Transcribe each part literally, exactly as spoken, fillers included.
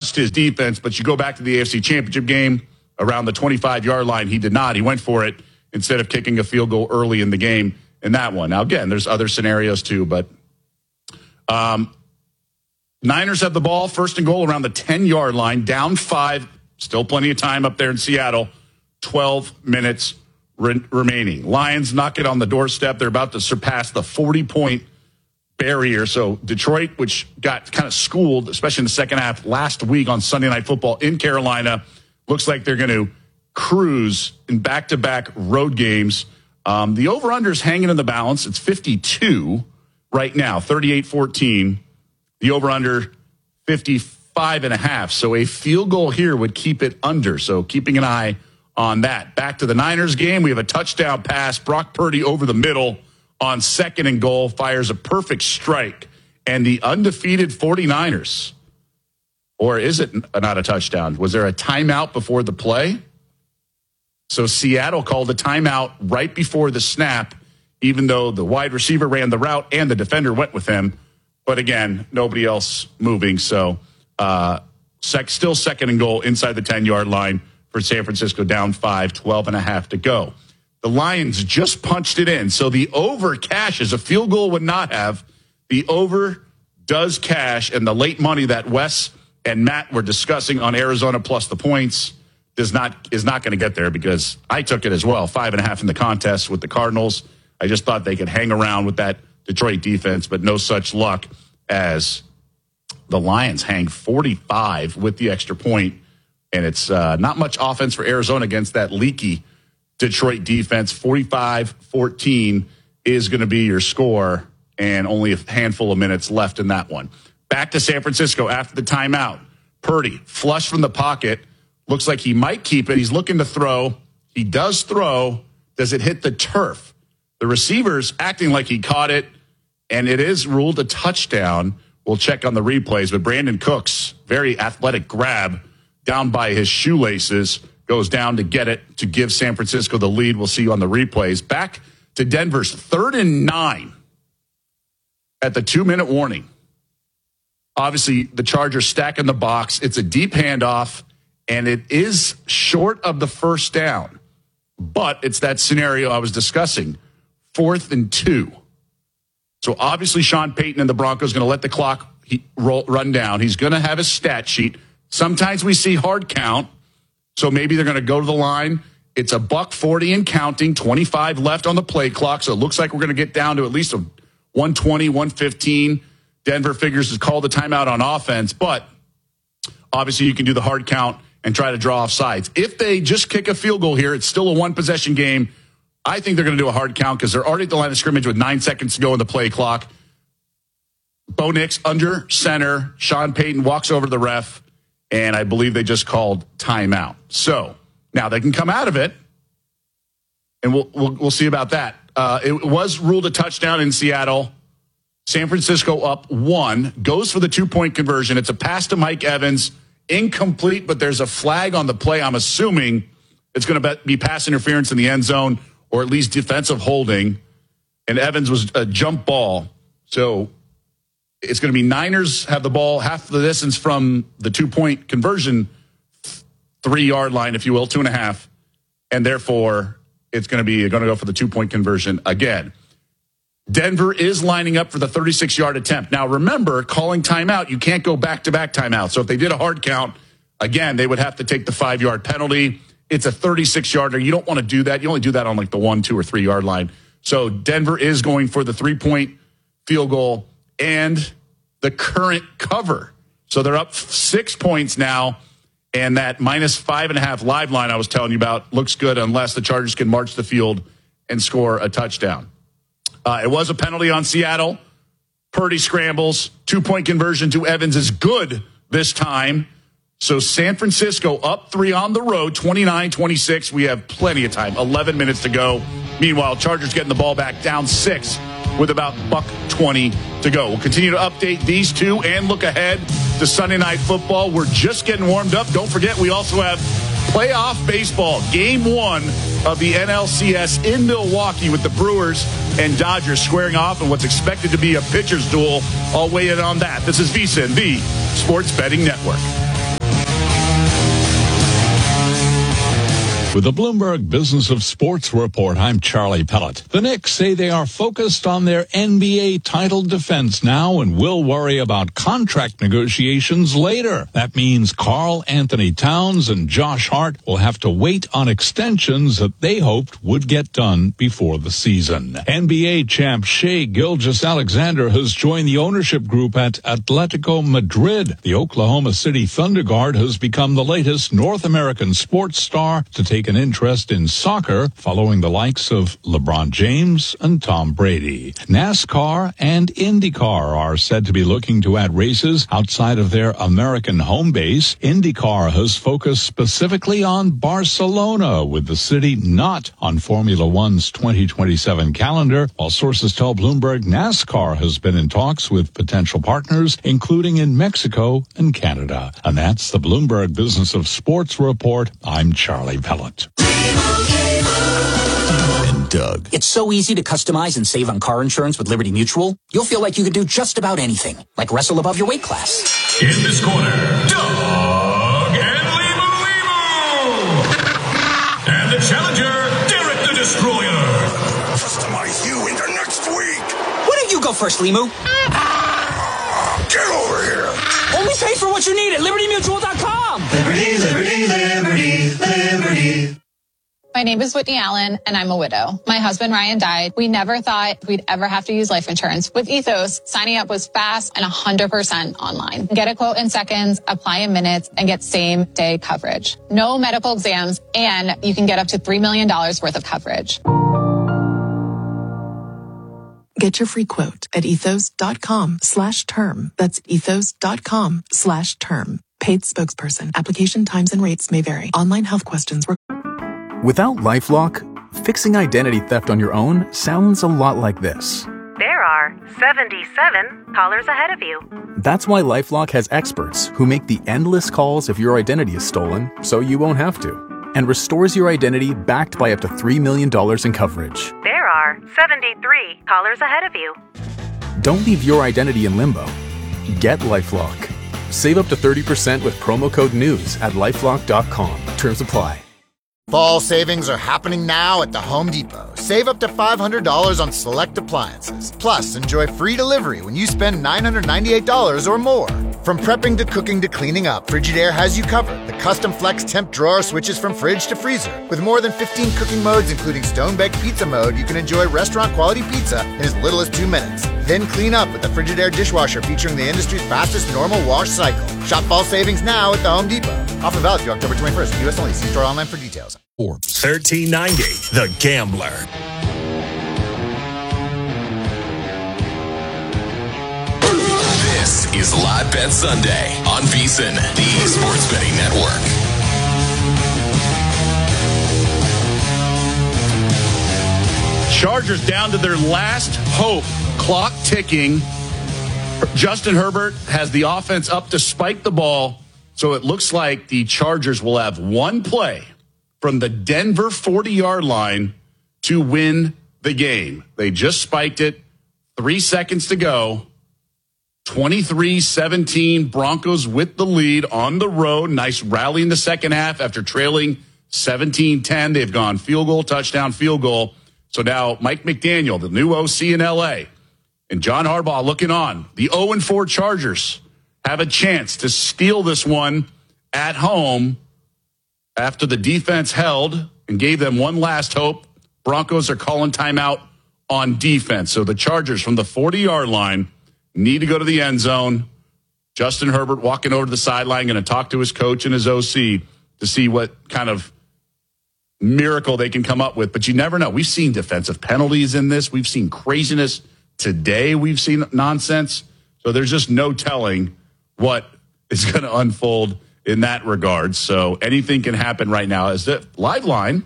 touched his defense, but you go back to the A F C Championship game around the twenty-five-yard line, he did not. He went for it instead of kicking a field goal early in the game in that one. Now, again, there's other scenarios too, but um, Niners have the ball, first and goal around the ten-yard line, down five, still plenty of time up there in Seattle, twelve minutes re- remaining. Lions knock it on the doorstep. They're about to surpass the forty-point barrier. So Detroit, which got kind of schooled, especially in the second half last week on Sunday Night Football in Carolina, looks like they're going to cruise in back-to-back road games. Um, the over-under is hanging in the balance. It's fifty-two right now, thirty-eight fourteen. The over-under, fifty-five and a half. So a field goal here would keep it under. So keeping an eye on that. Back to the Niners game. We have a touchdown pass. Brock Purdy over the middle on second and goal, fires a perfect strike. And the undefeated 49ers, or is it not a touchdown? Was there a timeout before the play? So Seattle called a timeout right before the snap, even though the wide receiver ran the route and the defender went with him. But again, nobody else moving. So uh, sec- still second and goal inside the ten-yard line for San Francisco, down five, twelve and a half to go. The Lions just punched it in. So the over cashes. A field goal would not have. The over does cash, and the late money that Wes and Matt were discussing on Arizona plus the points does not is not going to get there, because I took it as well, five and a half in the contest with the Cardinals. I just thought they could hang around with that Detroit defense, but no such luck as the Lions hang forty-five with the extra point, and it's uh, not much offense for Arizona against that leaky Detroit defense. Forty-five fourteen is going to be your score, and only a handful of minutes left in that one. Back to San Francisco after the timeout. Purdy, flush from the pocket. Looks like he might keep it. He's looking to throw. He does throw. Does it hit the turf? The receiver's acting like he caught it, and it is ruled a touchdown. We'll check on the replays, but Brandon Cooks, very athletic grab down by his shoelaces, goes down to get it to give San Francisco the lead. We'll see you on the replays. Back to Denver's third and nine at the two-minute warning. Obviously, the Chargers stacking the box. It's a deep handoff, and it is short of the first down. But it's that scenario I was discussing, fourth and two. So obviously Sean Payton and the Broncos going to let the clock he, roll, run down. He's going to have a stat sheet. Sometimes we see hard count, so maybe they're going to go to the line. It's a buck forty and counting, twenty-five left on the play clock, so it looks like we're going to get down to at least a one twenty, one fifteen. Denver figures to call the timeout on offense, but obviously you can do the hard count and try to draw off sides. If they just kick a field goal here, it's still a one-possession game. I think they're going to do a hard count because they're already at the line of scrimmage with nine seconds to go in the play clock. Bo Nix under center. Sean Payton walks over to the ref, and I believe they just called timeout. So now they can come out of it, and we'll we'll, we'll see about that. Uh, it was ruled a touchdown in Seattle. San Francisco up one, goes for the two-point conversion. It's a pass to Mike Evans, incomplete, but there's a flag on the play. I'm assuming it's going to be pass interference in the end zone, or at least defensive holding, and Evans was a jump ball. So it's going to be Niners have the ball half the distance from the two-point conversion, three-yard line, if you will, two and a half, and therefore it's going to be going to go for the two-point conversion again. Denver is lining up for the thirty-six-yard attempt. Now, remember, calling timeout, you can't go back-to-back timeout. So if they did a hard count, again, they would have to take the five-yard penalty. It's a thirty-six-yarder. You don't want to do that. You only do that on like the one, two, or three-yard line. So Denver is going for the three-point field goal and the current cover. So they're up six points now, and that minus five and a half live line I was telling you about looks good unless the Chargers can march the field and score a touchdown. Uh, it was a penalty on Seattle. Purdy scrambles. Two-point conversion to Evans is good this time. So San Francisco up three on the road, twenty-nine twenty-six. We have plenty of time, eleven minutes to go. Meanwhile, Chargers getting the ball back down six with about buck twenty to go. We'll continue to update these two and look ahead to Sunday Night Football. We're just getting warmed up. Don't forget, we also have playoff baseball, game one of the N L C S in Milwaukee with the Brewers and Dodgers squaring off in what's expected to be a pitcher's duel. I'll weigh in on that. This is VSiN, the Sports Betting Network. With the Bloomberg Business of Sports Report, I'm Charlie Pellett. The Knicks say they are focused on their N B A title defense now and will worry about contract negotiations later. That means Karl Anthony Towns and Josh Hart will have to wait on extensions that they hoped would get done before the season. N B A champ Shai Gilgeous-Alexander has joined the ownership group at Atletico Madrid. The Oklahoma City Thunder guard has become the latest North American sports star to take an interest in soccer, following the likes of LeBron James and Tom Brady. NASCAR and IndyCar are said to be looking to add races outside of their American home base. IndyCar has focused specifically on Barcelona, with the city not on Formula One's twenty twenty-seven calendar, while sources tell Bloomberg NASCAR has been in talks with potential partners, including in Mexico and Canada. And that's the Bloomberg Business of Sports Report. I'm Charlie Pellett. And Doug. It's so easy to customize and save on car insurance with Liberty Mutual. You'll feel like you could do just about anything, like wrestle above your weight class. In this corner, Doug and Limu Limu. And the challenger, Derek the Destroyer. Customize you into next week. Why don't you go first, Limu? Get over here. Only pay for what you need at liberty mutual dot com. Liberty, liberty, liberty, liberty. My name is Whitney Allen, and I'm a widow. My husband, Ryan, died. We never thought we'd ever have to use life insurance. With Ethos, signing up was fast and one hundred percent online. Get a quote in seconds, apply in minutes, and get same-day coverage. No medical exams, and you can get up to three million dollars worth of coverage. Get your free quote at ethos.com slash term. That's ethos.com slash term. Paid spokesperson. Application times and rates may vary. Online health questions were... Without LifeLock, fixing identity theft on your own sounds a lot like this. There are seventy-seven callers ahead of you. That's why LifeLock has experts who make the endless calls if your identity is stolen, so you won't have to, and restores your identity backed by up to three million dollars in coverage. There are seventy-three callers ahead of you. Don't leave your identity in limbo. Get LifeLock. Save up to thirty percent with promo code NEWS at lifelock dot com. Terms apply. Fall savings are happening now at the Home Depot. Save up to five hundred dollars on select appliances. Plus, enjoy free delivery when you spend nine hundred ninety-eight dollars or more. From prepping to cooking to cleaning up, Frigidaire has you covered. The custom flex temp drawer switches from fridge to freezer. With more than fifteen cooking modes, including stone-baked pizza mode, you can enjoy restaurant-quality pizza in as little as two minutes. Then clean up with the Frigidaire dishwasher featuring the industry's fastest normal wash cycle. Shop fall savings now at the Home Depot. Offer valid through October twenty-first. U S only. See store online for details. thirteen ninety, The Gambler. This is Live Bet Sunday on VSiN, the Sports Betting Network. Chargers down to their last hope. Clock ticking. Justin Herbert has the offense up to spike the ball, so it looks like the Chargers will have one play from the Denver forty-yard line to win the game. They just spiked it. Three seconds to go. twenty-three seventeen, Broncos with the lead on the road. Nice rally in the second half after trailing seventeen ten. They've gone field goal, touchdown, field goal. So now Mike McDaniel, the new O C in L A, and John Harbaugh looking on. The oh and four Chargers have a chance to steal this one at home after the defense held and gave them one last hope. Broncos are calling timeout on defense. So the Chargers from the forty-yard line need to go to the end zone. Justin Herbert walking over to the sideline, going to talk to his coach and his O C to see what kind of miracle they can come up with. But you never know. We've seen defensive penalties in this. We've seen craziness. Today we've seen nonsense. So there's just no telling what is going to unfold in that regard. So anything can happen right now. As the live line,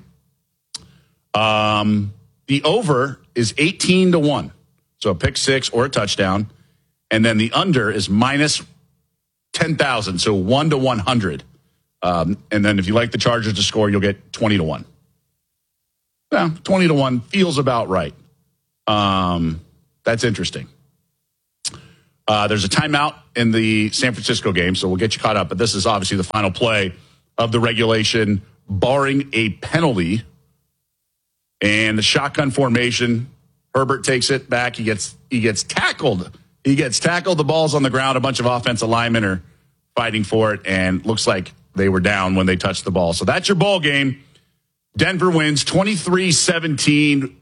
um, the over is eighteen to one. So a pick six or a touchdown. And then the under is minus ten thousand. So one to one hundred. Um, and then if you like the Chargers to score, you'll get twenty to one. Yeah, twenty to one feels about right. Um, that's interesting. Uh, there's a timeout in the San Francisco game, so we'll get you caught up. But this is obviously the final play of the regulation barring a penalty. And the shotgun formation, Herbert takes it back. He gets he gets tackled. He gets tackled. The ball's on the ground. A bunch of offensive linemen are fighting for it, and looks like they were down when they touched the ball. So that's your ball game. Denver wins twenty-three seventeen.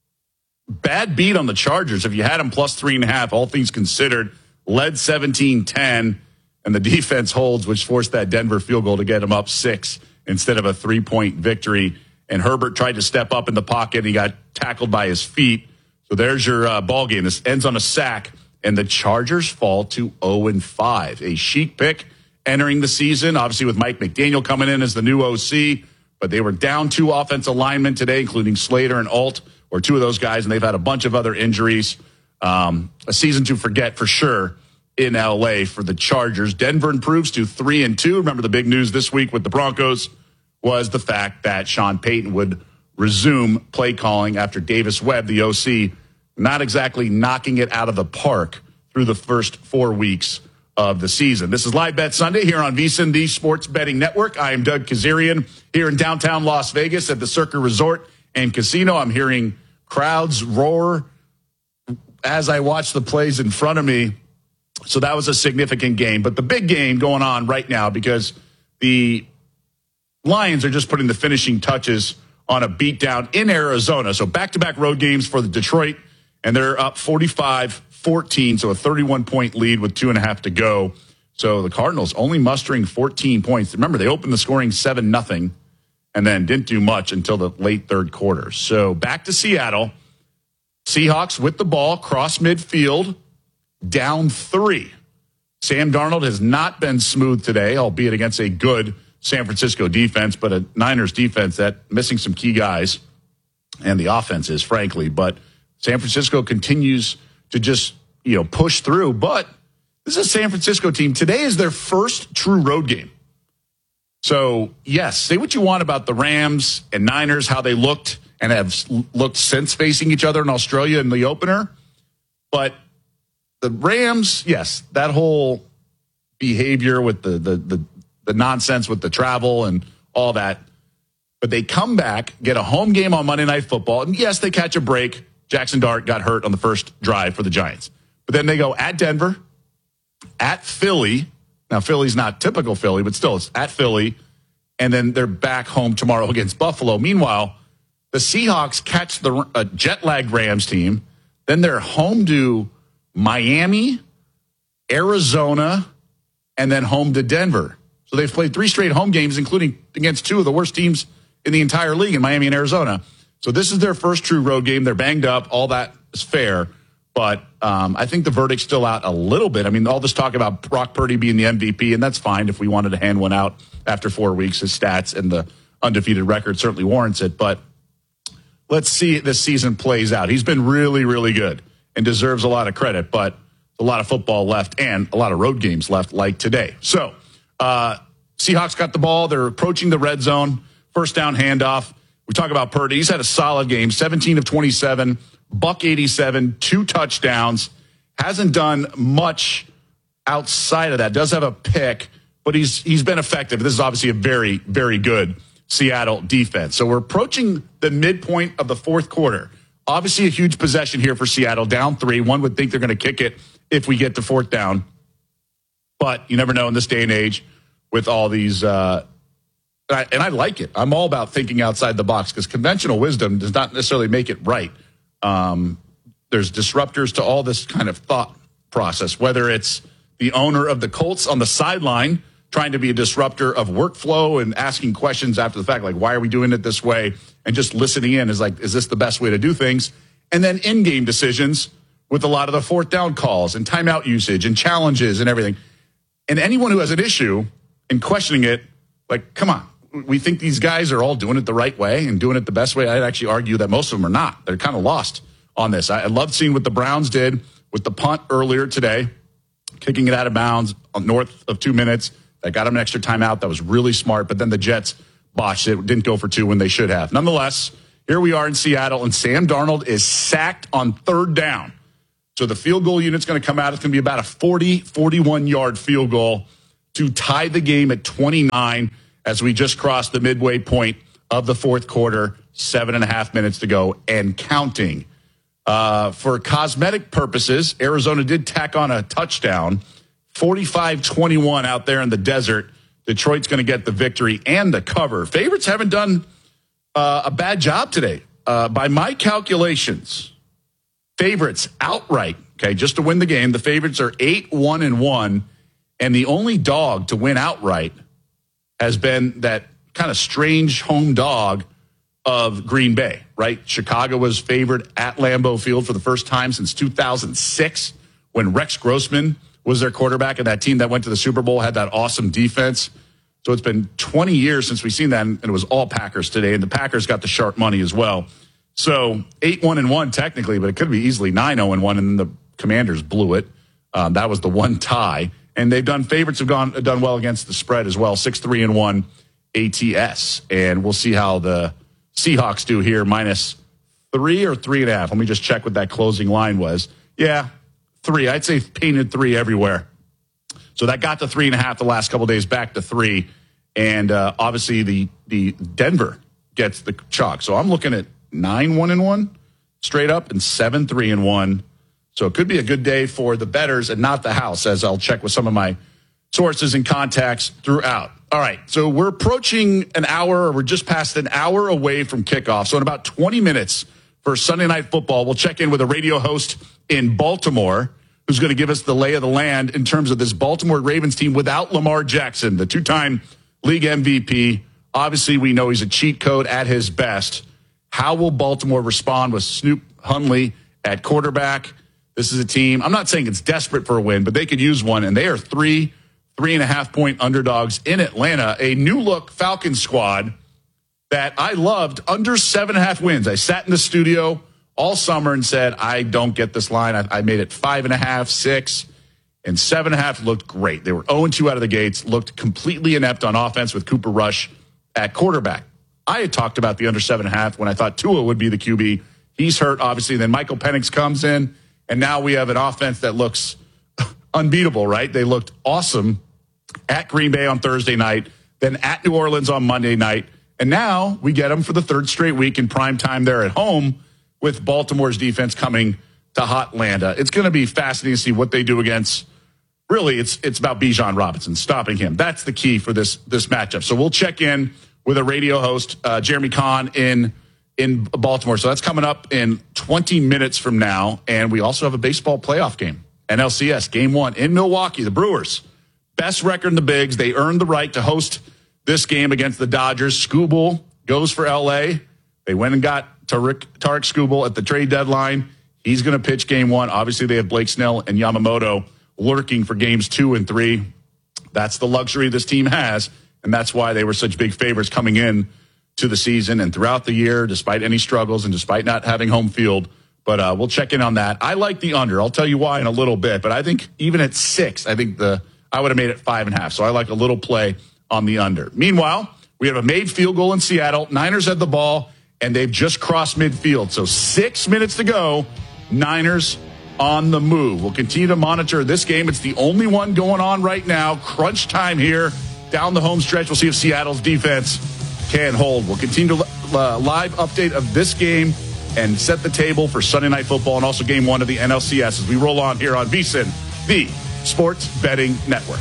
Bad beat on the Chargers. If you had them plus three and a half, all things considered, led seventeen ten, and the defense holds, which forced that Denver field goal to get them up six instead of a three-point victory. And Herbert tried to step up in the pocket, and he got tackled by his feet. So there's your uh, ball game. This ends on a sack, and the Chargers fall to oh and five. A chic pick entering the season, obviously with Mike McDaniel coming in as the new O C, but they were down two offensive linemen today, including Slater and Alt, or two of those guys, and they've had a bunch of other injuries. Um, a season to forget for sure in L A for the Chargers. Denver improves to three and two. Remember the big news this week with the Broncos was the fact that Sean Payton would resume play calling after Davis Webb, the O C, not exactly knocking it out of the park through the first four weeks of the season. This is Live Bet Sunday here on VSiN, the Sports Betting Network. I am Doug Kazarian here in downtown Las Vegas at the Circa Resort and Casino. I'm hearing crowds roar as I watch the plays in front of me. So that was a significant game. But the big game going on right now, because the Lions are just putting the finishing touches on a beatdown in Arizona. So back-to-back road games for the Detroit, and they're up forty-five fourteen, so a thirty-one point lead with two and a half to go. So the Cardinals only mustering fourteen points. Remember, they opened the scoring seven nothing and then didn't do much until the late third quarter. So back to Seattle. Seahawks with the ball, cross midfield, down three. Sam Darnold has not been smooth today, albeit against a good San Francisco defense, but a Niners defense that missing some key guys, and the offense is, frankly. But San Francisco continues to just, you know, push through. But this is a San Francisco team. Today is their first true road game. So, yes, say what you want about the Rams and Niners, how they looked and have looked since facing each other in Australia in the opener. But the Rams, yes, that whole behavior with the the the the nonsense with the travel and all that. But they come back, get a home game on Monday Night Football, and yes, they catch a break. Jackson Dart got hurt on the first drive for the Giants. But then they go at Denver, at Philly. Now, Philly's not typical Philly, but still, it's at Philly. And then they're back home tomorrow against Buffalo. Meanwhile, the Seahawks catch the uh, jet-lagged Rams team. Then they're home to Miami, Arizona, and then home to Denver. So they've played three straight home games, including against two of the worst teams in the entire league in Miami and Arizona. So this is their first true road game. They're banged up. All that is fair. But um, I think the verdict's still out a little bit. I mean, all this talk about Brock Purdy being the M V P, and that's fine if we wanted to hand one out after four weeks. His stats and the undefeated record certainly warrants it. But let's see this season plays out. He's been really, really good and deserves a lot of credit. But a lot of football left and a lot of road games left like today. So uh, Seahawks got the ball. They're approaching the red zone. First down handoff. We talk about Purdy. He's had a solid game, seventeen of twenty-seven, buck eighty-seven, two touchdowns. Hasn't done much outside of that. Does have a pick, but he's he's been effective. This is obviously a very, very good Seattle defense. So we're approaching the midpoint of the fourth quarter. Obviously a huge possession here for Seattle, down three. One would think they're going to kick it if we get to fourth down. But you never know in this day and age with all these uh, – and I like it. I'm all about thinking outside the box because conventional wisdom does not necessarily make it right. Um, there's disruptors to all this kind of thought process, whether it's the owner of the Colts on the sideline trying to be a disruptor of workflow and asking questions after the fact, like, why are we doing it this way? And just listening in is like, is this the best way to do things? And then in-game decisions with a lot of the fourth down calls and timeout usage and challenges and everything. And anyone who has an issue in questioning it, like, come on. We think these guys are all doing it the right way and doing it the best way. I'd actually argue that most of them are not. They're kind of lost on this. I, I loved seeing what the Browns did with the punt earlier today, kicking it out of bounds north of two minutes. That got them an extra timeout. That was really smart. But then the Jets botched it. Didn't go for two when they should have. Nonetheless, here we are in Seattle, and Sam Darnold is sacked on third down. So the field goal unit's going to come out. It's going to be about a forty, forty-one-yard field goal to tie the game at twenty-nine. as we just crossed the midway point of the fourth quarter, seven and a half minutes to go and counting. Uh, for cosmetic purposes, Arizona did tack on a touchdown, forty-five twenty-one out there in the desert. Detroit's going to get the victory and the cover. Favorites haven't done uh, a bad job today. Uh, by my calculations, favorites outright, okay, just to win the game, the favorites are eight, one, and one, and the only dog to win outright has been that kind of strange home dog of Green Bay, right? Chicago was favored at Lambeau Field for the first time since two thousand six when Rex Grossman was their quarterback, and that team that went to the Super Bowl had that awesome defense. So it's been twenty years since we've seen that, and it was all Packers today, and the Packers got the sharp money as well. So eight one and one technically, but it could be easily nine oh and one, and then the Commanders blew it. Um, that was the one tie. And they've done, favorites have gone done well against the spread as well, six three and one A T S. And we'll see how the Seahawks do here, minus three or three and a half. Let me just check what that closing line was. Yeah, three. I'd say painted three everywhere. So that got to three and a half the last couple of days, back to three. And uh, obviously the the Denver gets the chalk. So I'm looking at nine one and one straight up and seven three and one. So it could be a good day for the bettors and not the house, as I'll check with some of my sources and contacts throughout. All right, so we're approaching an hour, or we're just past an hour away from kickoff. So in about twenty minutes for Sunday Night Football, we'll check in with a radio host in Baltimore who's going to give us the lay of the land in terms of this Baltimore Ravens team without Lamar Jackson, the two-time league M V P. Obviously, we know he's a cheat code at his best. How will Baltimore respond with Snoop Hundley at quarterback? This is a team, I'm not saying it's desperate for a win, but they could use one, and they are three, three and a half point underdogs in Atlanta, a new-look Falcons squad that I loved, under seven and a half wins. I sat in the studio all summer and said, I don't get this line. I, I made it five and a half, six, and seven and a half looked great. They were oh and two out of the gates, looked completely inept on offense with Cooper Rush at quarterback. I had talked about the under seven and a half when I thought Tua would be the Q B. He's hurt, obviously. Then Michael Penix comes in, and now we have an offense that looks unbeatable, right? They looked awesome at Green Bay on Thursday night, then at New Orleans on Monday night, and now we get them for the third straight week in prime time there at home with Baltimore's defense coming to Hotlanta. It's going to be fascinating to see what they do against. Really, it's it's about Bijan Robinson, stopping him. That's the key for this this matchup. So we'll check in with a radio host, uh, Jeremy Kahn, in in Baltimore. So that's coming up in twenty minutes from now. And we also have a baseball playoff game, N L C S, game one in Milwaukee. The Brewers, best record in the bigs. They earned the right to host this game against the Dodgers. Skubal goes for L A. They went and got Tarek, Tarek Skubal at the trade deadline. He's going to pitch game one. Obviously, they have Blake Snell and Yamamoto lurking for games two and three. That's the luxury this team has, and that's why they were such big favorites coming in to the season and throughout the year, despite any struggles and despite not having home field. But uh, we'll check in on that. I like the under. I'll tell you why in a little bit. But I think even at six, I think the I would have made it five and a half. So I like a little play on the under. Meanwhile, we have a made field goal in Seattle. Niners had the ball, and they've just crossed midfield. So six minutes to go. Niners on the move. We'll continue to monitor this game. It's the only one going on right now. Crunch time here down the home stretch. We'll see if Seattle's defense can hold. We'll continue to uh, live update of this game and set the table for Sunday Night Football and also game one of the N L C S as we roll on here on VSiN, the Sports Betting Network.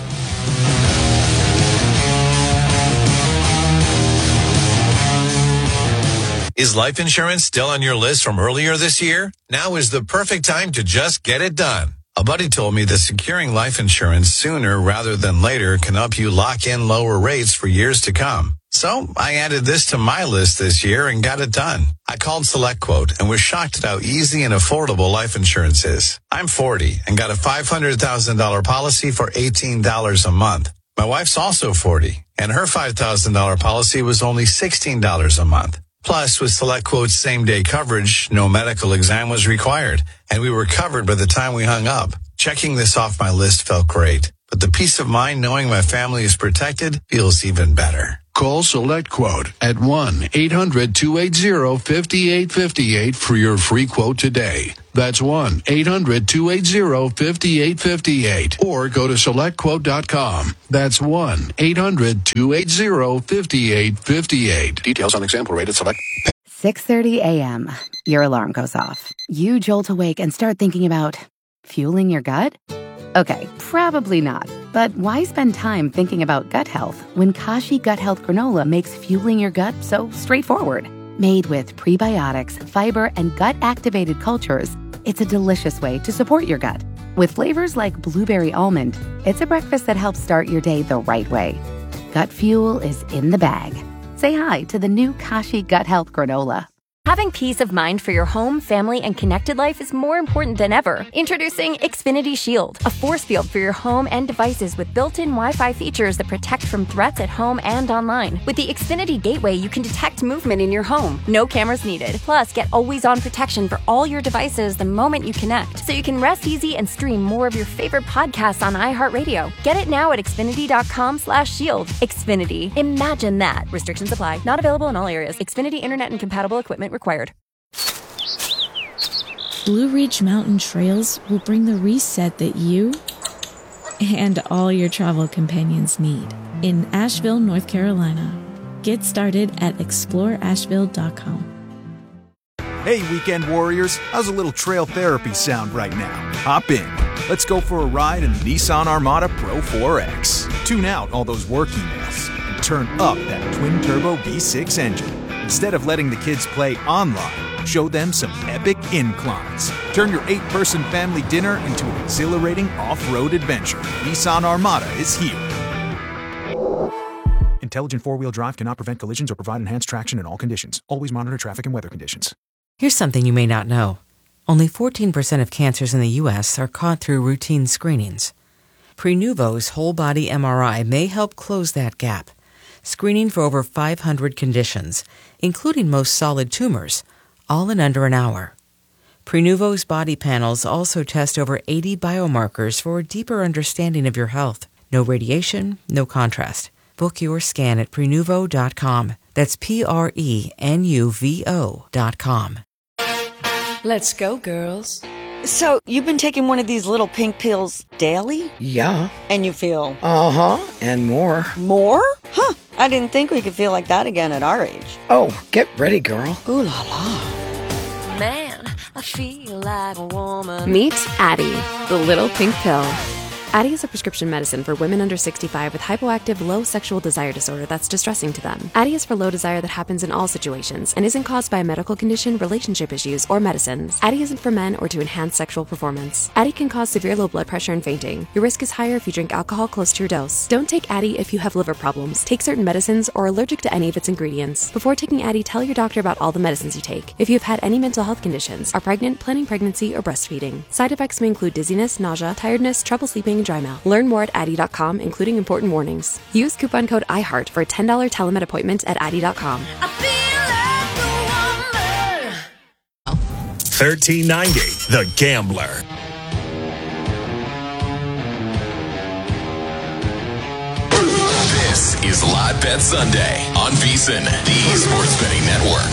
Is life insurance still on your list from earlier this year? Now is the perfect time to just get it done. A buddy told me that securing life insurance sooner rather than later can help you lock in lower rates for years to come. So I added this to my list this year and got it done. I called SelectQuote and was shocked at how easy and affordable life insurance is. I'm forty and got a five hundred thousand dollars policy for eighteen dollars a month. My wife's also forty, and her five thousand dollars policy was only sixteen dollars a month. Plus, with SelectQuote's same-day coverage, no medical exam was required, and we were covered by the time we hung up. Checking this off my list felt great, but the peace of mind knowing my family is protected feels even better. Call SelectQuote at one eight hundred two eight zero five eight five eight for your free quote today. That's one eight hundred two eight zero five eight five eight. Or go to select quote dot com. That's one eight hundred two eight zero five eight five eight. Details on example rate at Select. six thirty a.m. Your alarm goes off. You jolt awake and start thinking about fueling your gut? Okay, probably not. But why spend time thinking about gut health when Kashi Gut Health Granola makes fueling your gut so straightforward? Made with prebiotics, fiber, and gut-activated cultures, it's a delicious way to support your gut. With flavors like blueberry almond, it's a breakfast that helps start your day the right way. Gut fuel is in the bag. Say hi to the new Kashi Gut Health Granola. Having peace of mind for your home, family, and connected life is more important than ever. Introducing Xfinity Shield, a force field for your home and devices with built-in Wi-Fi features that protect from threats at home and online. With the Xfinity Gateway, you can detect movement in your home. No cameras needed. Plus, get always-on protection for all your devices the moment you connect, so you can rest easy and stream more of your favorite podcasts on iHeartRadio. Get it now at Xfinity.com slash shield. Xfinity. Imagine that. Restrictions apply. Not available in all areas. Xfinity Internet and compatible equipment required. Blue Ridge Mountain Trails will bring the reset that you and all your travel companions need in Asheville, North Carolina. Get started at explore asheville dot com. Hey, weekend warriors, how's a little trail therapy sound right now? Hop in. Let's go for a ride in the Nissan Armada Pro four X. Tune out all those work emails and turn up that twin-turbo V six engine. Instead of letting the kids play online, show them some epic inclines. Turn your eight-person family dinner into an exhilarating off-road adventure. Nissan Armada is here. Intelligent four-wheel drive cannot prevent collisions or provide enhanced traction in all conditions. Always monitor traffic and weather conditions. Here's something you may not know. Only fourteen percent of cancers in the U S are caught through routine screenings. Prenuvo's whole-body M R I may help close that gap, screening for over five hundred conditions, including most solid tumors, all in under an hour. Prenuvo's body panels also test over eighty biomarkers for a deeper understanding of your health. No radiation, no contrast. Book your scan at Prenuvo dot com. That's P R E N U V O dot com. Let's go, girls. So, you've been taking one of these little pink pills daily? Yeah. And you feel? Uh-huh, and more. More? Huh, I didn't think we could feel like that again at our age. Oh, get ready, girl. Ooh la la. Man, I feel like a woman. Meet Addie, the little pink pill. Addie is a prescription medicine for women under sixty-five with hypoactive low sexual desire disorder that's distressing to them. Addie is for low desire that happens in all situations and isn't caused by a medical condition, relationship issues, or medicines. Addie isn't for men or to enhance sexual performance. Addie can cause severe low blood pressure and fainting. Your risk is higher if you drink alcohol close to your dose. Don't take Addie if you have liver problems, take certain medicines, or are allergic to any of its ingredients. Before taking Addie, tell your doctor about all the medicines you take. If you have had any mental health conditions, are pregnant, planning pregnancy, or breastfeeding. Side effects may include dizziness, nausea, tiredness, trouble sleeping, and dry mouth. Learn more at Addie dot com, including important warnings. Use coupon code IHEART for a ten dollars telemed appointment at Addie dot com. thirteen ninety, The Gambler. This is Live Bet Sunday on VSiN, the Sports Betting Network.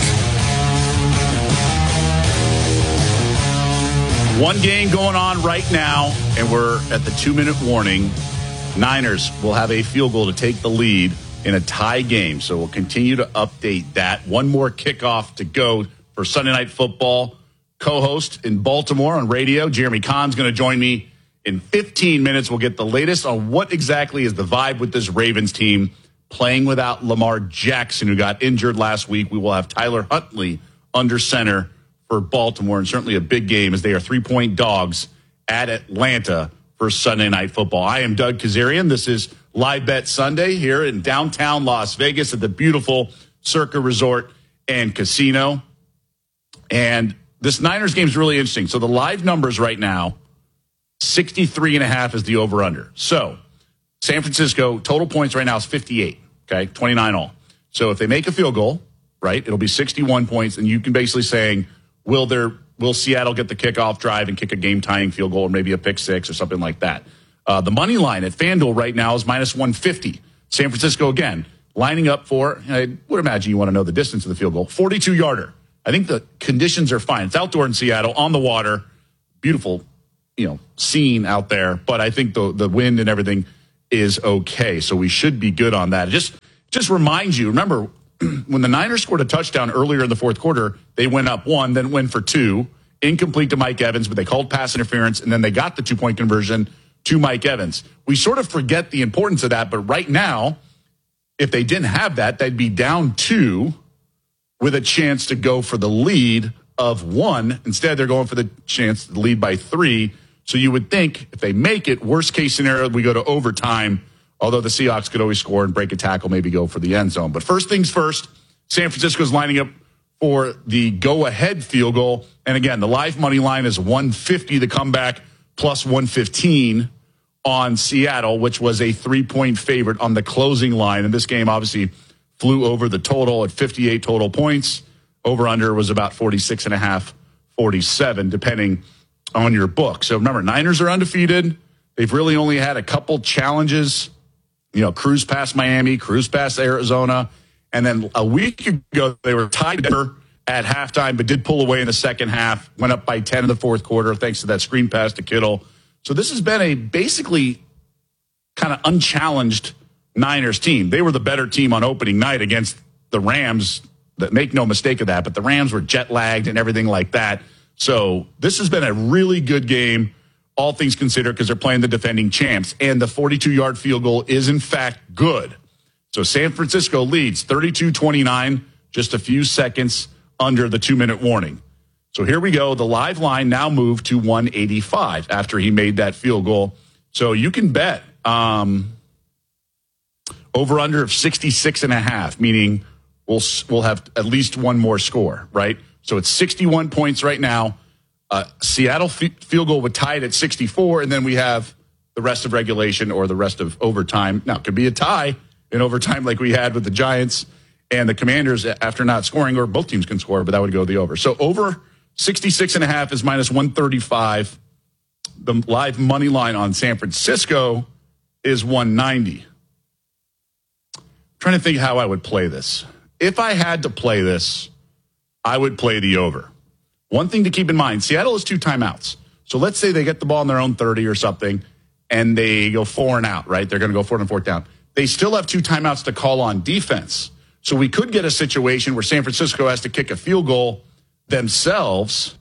One game going on right now, and we're at the two-minute warning. Niners will have a field goal to take the lead in a tie game, so we'll continue to update that. One more kickoff to go for Sunday Night Football. Co-host in Baltimore on radio, Jeremy Kahn's going to join me in fifteen minutes. We'll get the latest on what exactly is the vibe with this Ravens team playing without Lamar Jackson, who got injured last week. We will have Tyler Huntley under center for Baltimore, and certainly a big game as they are three-point dogs at Atlanta for Sunday Night Football. I am Doug Kazarian. This is Live Bet Sunday here in downtown Las Vegas at the beautiful Circa Resort and Casino. And this Niners game is really interesting. So the live numbers right now, sixty-three and a half is the over-under. So San Francisco, total points right now is fifty-eight, okay, twenty-nine all. So if they make a field goal, right, it'll be sixty-one points, and you can basically saying, Will there? Will Seattle get the kickoff drive and kick a game-tying field goal, or maybe a pick six or something like that? Uh, the money line at FanDuel right now is minus one fifty. San Francisco, again, lining up for, I would imagine you want to know the distance of the field goal, forty-two yarder. I think the conditions are fine. It's outdoor in Seattle, on the water, beautiful, you know, scene out there. But I think the the wind and everything is okay, so we should be good on that. It just just reminds you, remember, when the Niners scored a touchdown earlier in the fourth quarter, they went up one, then went for two, incomplete to Mike Evans, but they called pass interference, and then they got the two-point conversion to Mike Evans. We sort of forget the importance of that, but right now, if they didn't have that, they'd be down two with a chance to go for the lead of one. Instead, they're going for the chance to lead by three. So you would think if they make it, worst case scenario, we go to overtime, although the Seahawks could always score and break a tackle, maybe go for the end zone. But first things first, San Francisco's lining up for the go-ahead field goal. And again, the live money line is one fifty, the comeback, plus one fifteen on Seattle, which was a three-point favorite on the closing line. And this game obviously flew over the total at fifty-eight total points. Over-under was about forty-six and a half, forty-seven, depending on your book. So remember, Niners are undefeated. They've really only had a couple challenges, you know, cruise past Miami, cruise past Arizona. And then a week ago, they were tied at halftime, but did pull away in the second half, went up by ten in the fourth quarter, thanks to that screen pass to Kittle. So this has been a basically kind of unchallenged Niners team. They were the better team on opening night against the Rams. That make no mistake of that, but the Rams were jet lagged and everything like that. So this has been a really good game, all things considered, because they're playing the defending champs. And the forty-two-yard field goal is, in fact, good. So San Francisco leads thirty-two twenty-nine, just a few seconds under the two-minute warning. So here we go. The live line now moved to one eighty-five after he made that field goal. So you can bet um, over-under of sixty-six and a half, meaning we'll we'll have at least one more score, right? So it's sixty-one points right now. Uh, Seattle f- field goal would tie it at sixty-four, and then we have the rest of regulation or the rest of overtime. Now, it could be a tie in overtime like we had with the Giants and the Commanders after not scoring, or both teams can score, but that would go the over. So over sixty-six and a half is minus one thirty-five. The live money line on San Francisco is one ninety. I'm trying to think how I would play this. If I had to play this, I would play the over. One thing to keep in mind, Seattle has two timeouts. So let's say they get the ball in their own thirty or something, and they go four and out, right? They're going to go four and fourth down. They still have two timeouts to call on defense. So we could get a situation where San Francisco has to kick a field goal themselves,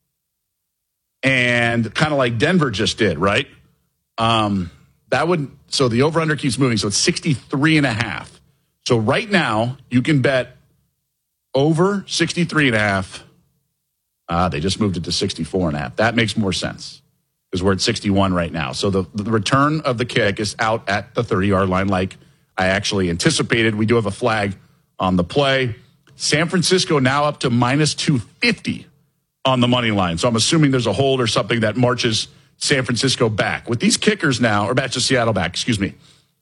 and kind of like Denver just did, right? Um, that would, so the over-under keeps moving. So it's sixty-three and a half. So right now, you can bet over sixty-three and a half. Uh, they just moved it to sixty-four and a half. That makes more sense because we're at sixty-one right now. So the, the return of the kick is out at the thirty-yard line like I actually anticipated. We do have a flag on the play. San Francisco now up to minus two fifty on the money line. So I'm assuming there's a hold or something that marches San Francisco back. With these kickers now, or back to Seattle back, excuse me.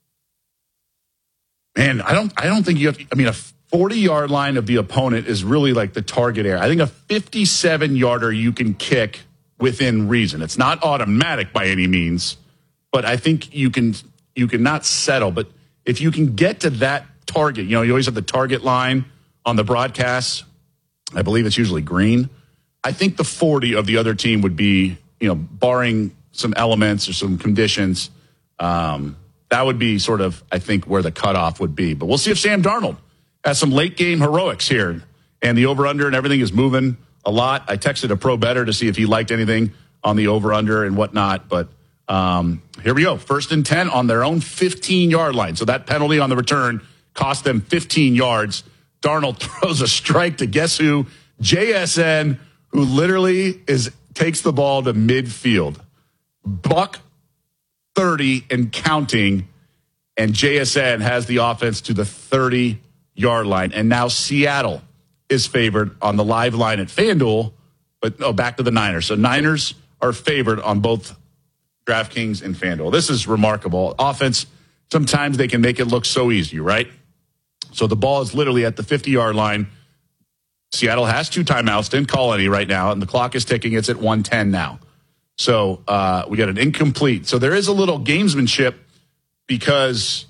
Man, I don't I don't think you have, I mean, a forty-yard line of the opponent is really like the target area. I think a fifty-seven-yarder you can kick within reason. It's not automatic by any means, but I think you can you can not settle. But if you can get to that target, you know, you always have the target line on the broadcast. I believe it's usually green. I think the forty of the other team would be, you know, barring some elements or some conditions, um, that would be sort of, I think, where the cutoff would be. But we'll see if Sam Darnold has some late-game heroics here. And the over-under and everything is moving a lot. I texted a pro bettor to see if he liked anything on the over-under and whatnot. But um, here we go. First and ten on their own fifteen-yard line. So that penalty on the return cost them fifteen yards. Darnold throws a strike to guess who? J S N, who literally is takes the ball to midfield. Buck thirty and counting, and J S N has the offense to the thirty-yard line. And now Seattle is favored on the live line at FanDuel, but no, back to the Niners. So Niners are favored on both DraftKings and FanDuel. This is remarkable. Offense, sometimes they can make it look so easy, right? So the ball is literally at the fifty-yard line. Seattle has two timeouts, didn't call any right now, and the clock is ticking. It's at one ten now. So uh, we got an incomplete. So there is a little gamesmanship because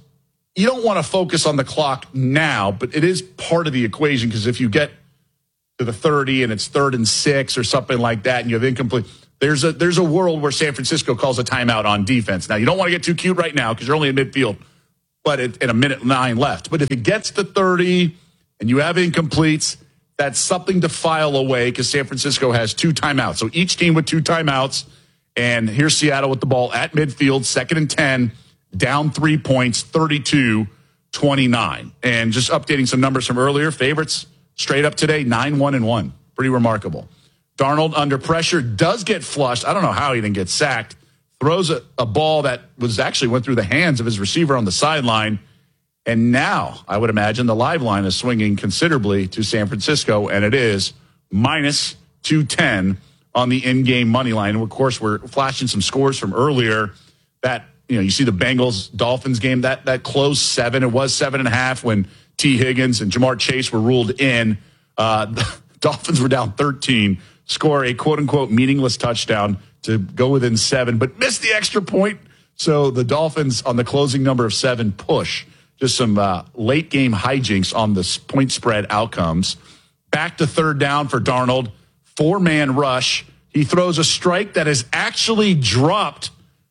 you don't want to focus on the clock now, but it is part of the equation because if you get to the thirty and it's third and six or something like that and you have incomplete, there's a there's a world where San Francisco calls a timeout on defense. Now, you don't want to get too cute right now because you're only in midfield, but at, at a minute nine left. But if it gets to thirty and you have incompletes, that's something to file away because San Francisco has two timeouts. So each team with two timeouts, and here's Seattle with the ball at midfield, second and ten, down three points, thirty-two twenty-nine. And just updating some numbers from earlier, favorites straight up today, nine one and one. Pretty remarkable. Darnold under pressure does get flushed. I don't know how he didn't get sacked. Throws a, a ball that was actually went through the hands of his receiver on the sideline. And now, I would imagine, the live line is swinging considerably to San Francisco, and it is minus two ten on the in-game money line. And, of course, we're flashing some scores from earlier that, you know, you see the Bengals-Dolphins game, that that closed seven. It was seven and a half when T. Higgins and Jamar Chase were ruled in. Uh, the Dolphins were down thirteen, score a quote-unquote meaningless touchdown to go within seven, but missed the extra point. So the Dolphins, on the closing number of seven, push. Just some uh, late-game hijinks on the point spread outcomes. Back to third down for Darnold. Four-man rush. He throws a strike that is actually dropped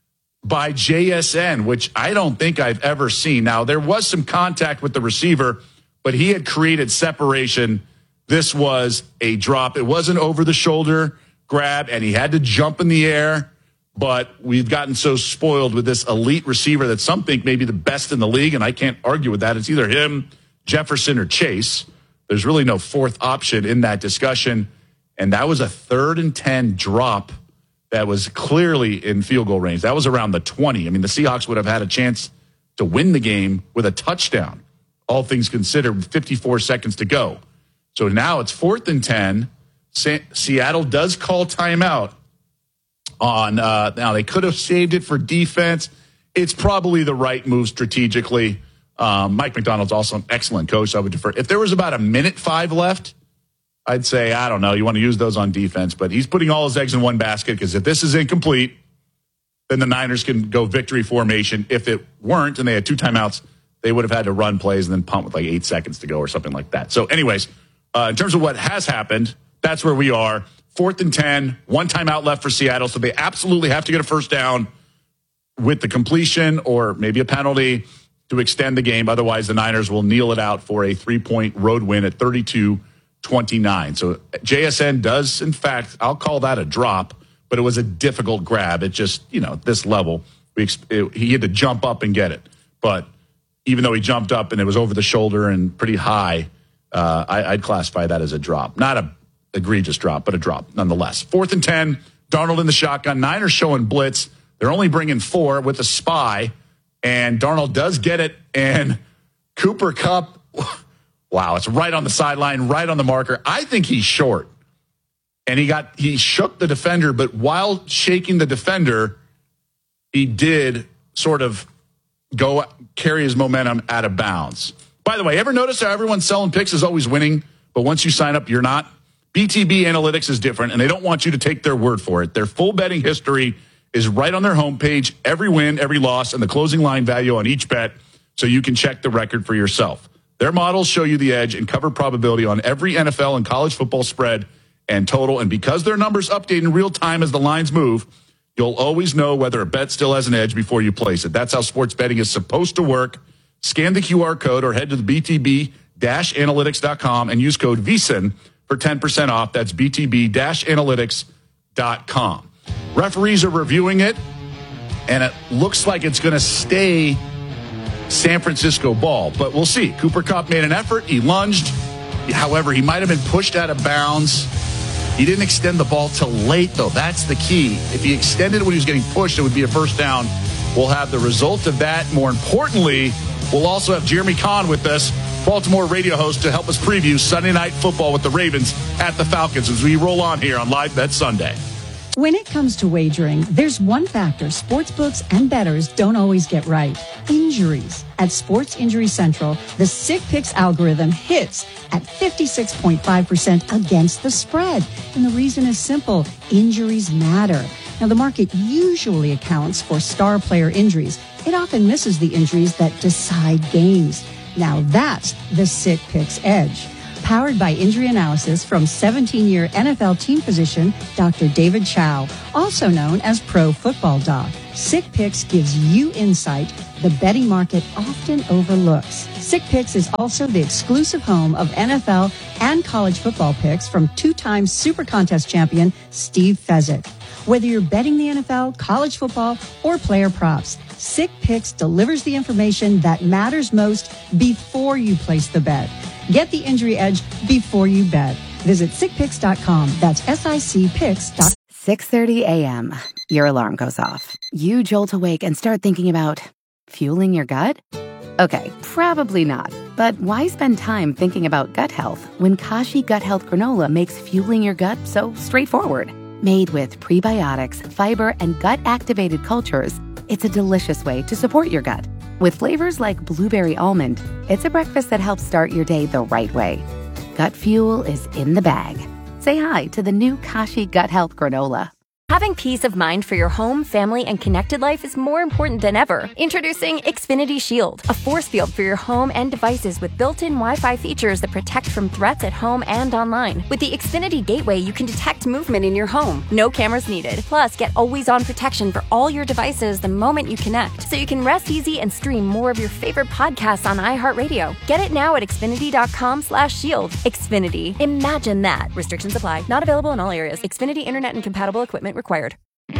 by J S N, which I don't think I've ever seen. Now, there was some contact with the receiver, but he had created separation. This was a drop. It was an over-the-shoulder grab, and he had to jump in the air. But we've gotten so spoiled with this elite receiver that some think may be the best in the league, and I can't argue with that. It's either him, Jefferson, or Chase. There's really no fourth option in that discussion. And that was a third and ten drop that was clearly in field goal range. That was around the twenty. I mean, the Seahawks would have had a chance to win the game with a touchdown, all things considered, with fifty-four seconds to go. So now it's fourth and ten. Sa- Seattle does call timeout. On uh, now, they could have saved it for defense. It's probably the right move strategically. Um, Mike McDonald's also an excellent coach. I would defer. If there was about a minute five left, I'd say, I don't know, you want to use those on defense. But he's putting all his eggs in one basket because if this is incomplete, then the Niners can go victory formation. If it weren't and they had two timeouts, they would have had to run plays and then punt with like eight seconds to go or something like that. So anyways, uh, in terms of what has happened, that's where we are. Fourth and ten, one timeout left for Seattle, so they absolutely have to get a first down with the completion or maybe a penalty to extend the game. Otherwise, the Niners will kneel it out for a three-point road win at thirty-two twenty-nine. So J S N does, in fact, I'll call that a drop, but it was a difficult grab. It just, you know, this level, we it, he had to jump up and get it. But even though he jumped up and it was over the shoulder and pretty high, uh, I, I'd classify that as a drop. Not a egregious drop, but a drop nonetheless. Fourth and ten, Darnold in the shotgun. Niners showing blitz. They're only bringing four with a spy, and Darnold does get it, and Cooper Kupp, wow, it's right on the sideline, right on the marker. I think he's short, and he got he shook the defender, but while shaking the defender, he did sort of go carry his momentum out of bounds. By the way, ever notice how everyone selling picks is always winning, but once you sign up, you're not? B T B Analytics is different, and they don't want you to take their word for it. Their full betting history is right on their homepage, every win, every loss, and the closing line value on each bet, so you can check the record for yourself. Their models show you the edge and cover probability on every N F L and college football spread and total, and because their numbers update in real time as the lines move, you'll always know whether a bet still has an edge before you place it. That's how sports betting is supposed to work. Scan the Q R code or head to the B T B analytics dot com and use code V S I N for ten percent off. That's B T B analytics dot com. Referees are reviewing it, and it looks like it's going to stay San Francisco ball, but we'll see. Cooper Kupp made an effort. He lunged. However, he might have been pushed out of bounds. He didn't extend the ball till late, though. That's the key. If he extended when he was getting pushed, it would be a first down. We'll have the result of that. More importantly, we'll also have Jeremy Kahn with us, Baltimore radio host, to help us preview Sunday Night Football with the Ravens at the Falcons as we roll on here on Live Bet Sunday. When it comes to wagering, there's one factor sportsbooks and bettors don't always get right: injuries. At Sports Injury Central, the Sick Picks algorithm hits at fifty-six point five percent against the spread. And the reason is simple: injuries matter. Now, the market usually accounts for star player injuries, it often misses the injuries that decide games. Now that's the Sick Picks Edge. Powered by injury analysis from seventeen-year N F L team physician Doctor David Chow, also known as Pro Football Doc. Sick Picks gives you insight the betting market often overlooks. Sick Picks is also the exclusive home of N F L and college football picks from two-time Super Contest champion Steve Fezzik. Whether you're betting the N F L, college football, or player props, Sick Picks delivers the information that matters most before you place the bet. Get the injury edge before you bet. Visit sick picks dot com. That's S I C picks dot com. six thirty a.m. Your alarm goes off. You jolt awake and start thinking about fueling your gut? Okay, probably not. But why spend time thinking about gut health when Kashi Gut Health Granola makes fueling your gut so straightforward? Made with prebiotics, fiber, and gut-activated cultures, it's a delicious way to support your gut. With flavors like blueberry almond, it's a breakfast that helps start your day the right way. Gut fuel is in the bag. Say hi to the new Kashi Gut Health Granola. Having peace of mind for your home, family, and connected life is more important than ever. Introducing Xfinity Shield, a force field for your home and devices with built-in Wi-Fi features that protect from threats at home and online. With the Xfinity Gateway, you can detect movement in your home. No cameras needed. Plus, get always-on protection for all your devices the moment you connect, so you can rest easy and stream more of your favorite podcasts on iHeartRadio. Get it now at xfinity.com slash shield. Xfinity. Imagine that. Restrictions apply. Not available in all areas. Xfinity Internet and compatible equipment required.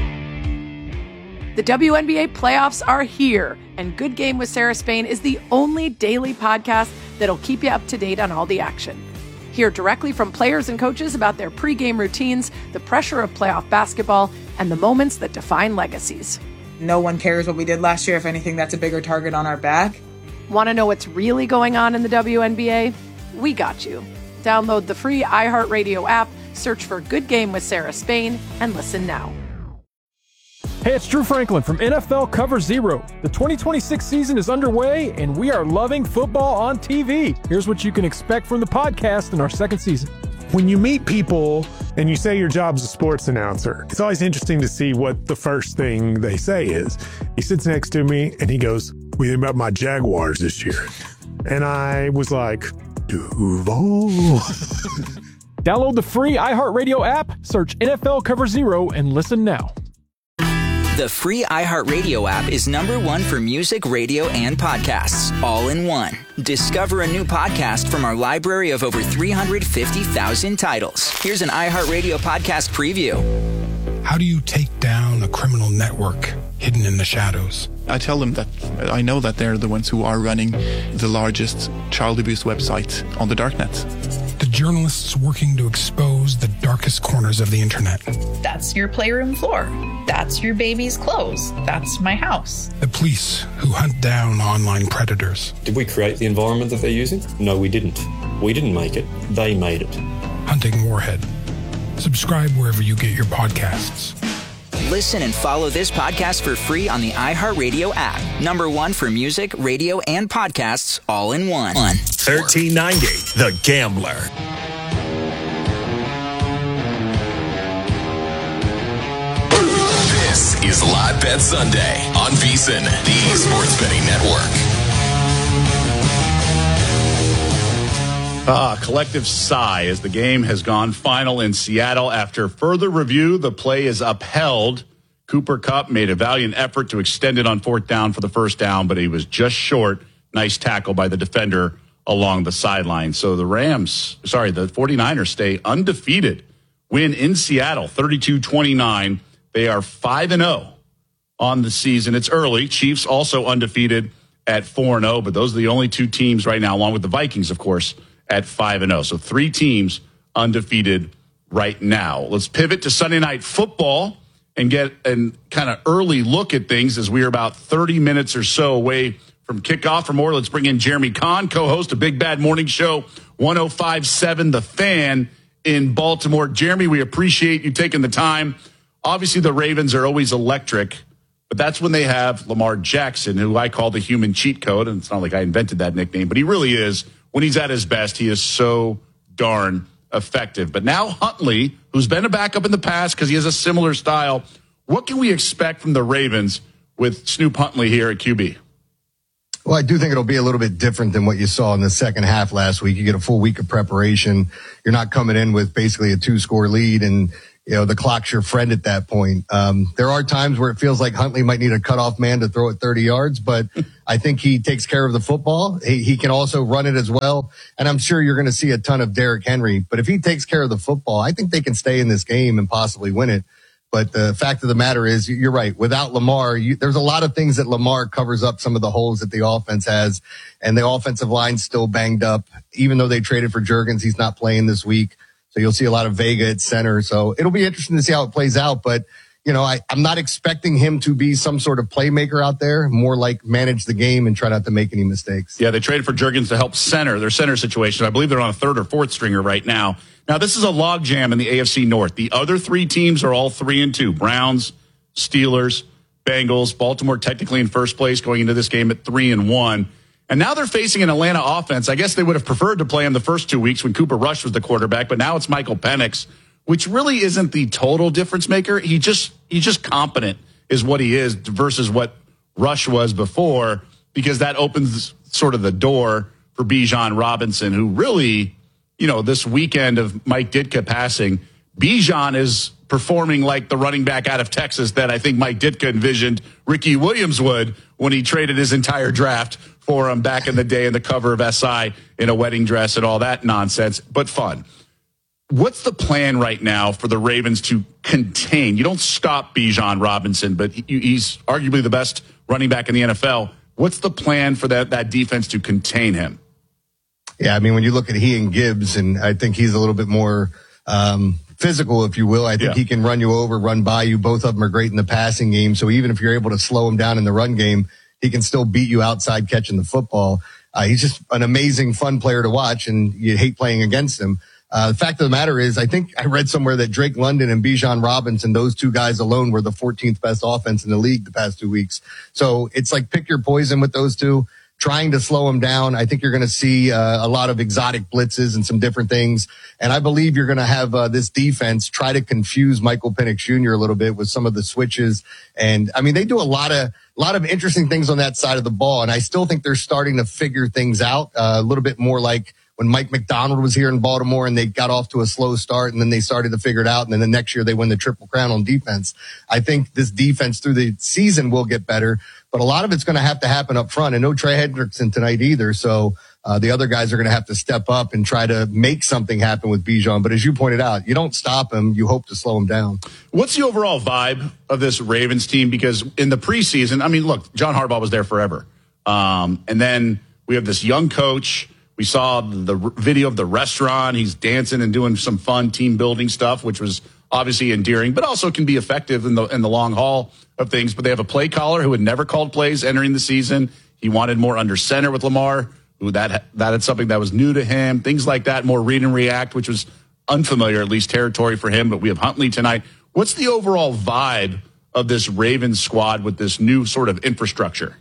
The W N B A playoffs are here, and Good Game with Sarah Spain is the only daily podcast that'll keep you up to date on all the action. Hear directly from players and coaches about their pregame routines, the pressure of playoff basketball, and the moments that define legacies. No one cares what we did last year. If anything, that's a bigger target on our back. Want to know what's really going on in the W N B A? We got you. Download the free iHeartRadio app, search for Good Game with Sarah Spain, and listen now. Hey, it's Drew Franklin from N F L Cover Zero. The twenty twenty-six season is underway, and we are loving football on T V. Here's what you can expect from the podcast in our second season. When you meet people and you say your job's a sports announcer, it's always interesting to see what the first thing they say is. He sits next to me, and he goes, "What do you think about my Jaguars this year?" And I was like, Duval. Download the free iHeartRadio app, search N F L Cover Zero, and listen now. The free iHeartRadio app is number one for music, radio, and podcasts, all in one. Discover a new podcast from our library of over three hundred fifty thousand titles. Here's an iHeartRadio podcast preview. How do you take down a criminal network hidden in the shadows? I tell them that I know that they're the ones who are running the largest child abuse website on the darknet. The journalists working to expose the darkest corners of the internet. That's your playroom floor. That's your baby's clothes. That's my house. The police who hunt down online predators. Did we create the environment that they're using? No, we didn't. We didn't make it. They made it. Hunting Warhead. Subscribe wherever you get your podcasts. Listen and follow this podcast for free on the iHeartRadio app. Number one for music, radio, and podcasts, all in one. thirteen ninety, The Gambler. This is Live Bet Sunday on VSiN, the Sports Betting Network. Ah, collective sigh as the game has gone final in Seattle. After further review, the play is upheld. Cooper Kupp made a valiant effort to extend it on fourth down for the first down, but he was just short. Nice tackle by the defender along the sideline. So the Rams, sorry, the 49ers stay undefeated. Win in Seattle, thirty-two twenty-nine. They are five and oh on the season. It's early. Chiefs also undefeated at four and oh, but those are the only two teams right now, along with the Vikings, of course, at five and oh. So three teams undefeated right now. Let's pivot to Sunday Night Football and get a kind of early look at things as we are about thirty minutes or so away from kickoff. For more, let's bring in Jeremy Kahn, co-host of Big Bad Morning Show, one oh five point seven The Fan in Baltimore. Jeremy, we appreciate you taking the time. Obviously, the Ravens are always electric, but that's when they have Lamar Jackson, who I call the human cheat code. And it's not like I invented that nickname, but he really is. When he's at his best, he is so darn effective. But now Huntley, who's been a backup in the past because he has a similar style, what can we expect from the Ravens with Snoop Huntley here at Q B? Well, I do think it'll be a little bit different than what you saw in the second half last week. You get a full week of preparation. You're not coming in with basically a two-score lead, and you know the clock's your friend at that point. Um, there are times where it feels like Huntley might need a cutoff man to throw it thirty yards, but I think he takes care of the football. He, he can also run it as well, and I'm sure you're going to see a ton of Derrick Henry. But if he takes care of the football, I think they can stay in this game and possibly win it. But the fact of the matter is, you're right. Without Lamar, you, there's a lot of things that Lamar covers up some of the holes that the offense has. And the offensive line's still banged up. Even though they traded for Juergens, he's not playing this week. So you'll see a lot of Vega at center. So it'll be interesting to see how it plays out. But, you know, I, I'm not expecting him to be some sort of playmaker out there. More like manage the game and try not to make any mistakes. Yeah, they traded for Juergens to help center their center situation. I believe they're on a third or fourth stringer right now. Now, this is a logjam in the A F C North. The other three teams are all three and two. Browns, Steelers, Bengals. Baltimore technically in first place going into this game at three and one. And now they're facing an Atlanta offense. I guess they would have preferred to play him the first two weeks when Cooper Rush was the quarterback, but now it's Michael Penix, which really isn't the total difference maker. He just he's just competent is what he is versus what Rush was before, because that opens sort of the door for Bijan Robinson, who really, you know, this weekend of Mike Ditka passing, Bijan is performing like the running back out of Texas that I think Mike Ditka envisioned Ricky Williams would when he traded his entire draft for him back in the day in the cover of S I in a wedding dress and all that nonsense, but fun. What's the plan right now for the Ravens to contain? You don't stop Bijan Robinson, but he's arguably the best running back in the N F L. What's the plan for that, that defense to contain him? Yeah, I mean, when you look at he and Gibbs, and I think he's a little bit more um, physical, if you will. I think Yeah. he can run you over, run by you. Both of them are great in the passing game. So even if you're able to slow him down in the run game, he can still beat you outside catching the football. Uh, he's just an amazing, fun player to watch, and you hate playing against him. Uh, the fact of the matter is, I think I read somewhere that Drake London and Bijan Robinson, those two guys alone, were the fourteenth best offense in the league the past two weeks. So it's like pick your poison with those two. Trying to slow him down. I think you're going to see uh, a lot of exotic blitzes and some different things. And I believe you're going to have uh, this defense try to confuse Michael Penix Junior a little bit with some of the switches. And I mean, they do a lot of, a lot of interesting things on that side of the ball. And I still think they're starting to figure things out uh, a little bit more like when Mike McDonald was here in Baltimore and they got off to a slow start and then they started to figure it out. And then the next year they win the Triple Crown on defense. I think this defense through the season will get better, but a lot of it's going to have to happen up front, and no Trey Hendrickson tonight either. So uh, the other guys are going to have to step up and try to make something happen with Bijan. But as you pointed out, you don't stop him. You hope to slow him down. What's the overall vibe of this Ravens team? Because in the preseason, I mean, look, John Harbaugh was there forever. Um, and then we have this young coach. We saw the video of the restaurant. He's dancing and doing some fun team building stuff, which was obviously endearing, but also can be effective in the in the long haul of things. But they have a play caller who had never called plays entering the season. He wanted more under center with Lamar, who that that had something that was new to him. Things like that, more read and react, which was unfamiliar, at least territory for him. But we have Huntley tonight. What's the overall vibe of this Ravens squad with this new sort of infrastructure?